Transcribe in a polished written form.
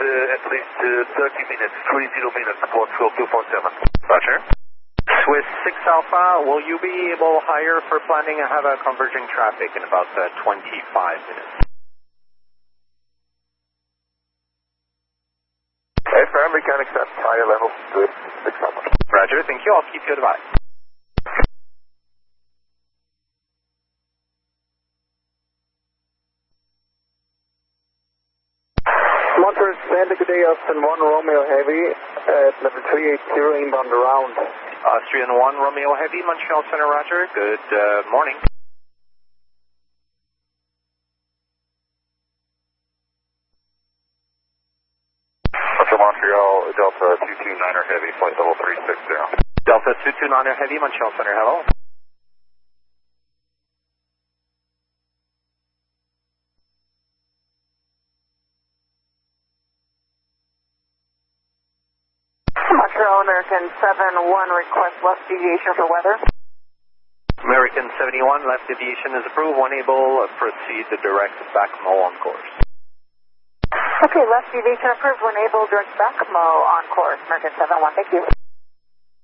at least 30 minutes, 30 minutes, Portugal 247. Roger. Swiss 6 Alpha, will you be able higher for planning and have a converging traffic in about 25 minutes? Firm, we can accept higher levels with 6 Alpha. Roger, thank you. I'll keep you advised. Montrose, Santa good day, Austin 1 Romeo Heavy at level 380 inbound around. Austrian 1 Romeo Heavy, Montreal Center, Roger. Good morning. Montreal, Delta 229er Heavy, flight level 360. Delta 229er Heavy, Montreal Center, hello. Montreal American 71, request left deviation for weather. American 71, left deviation is approved. When able, proceed the direct BACMO on course. Okay, left deviation approved. When able, direct BACMO on course. American 71, thank you.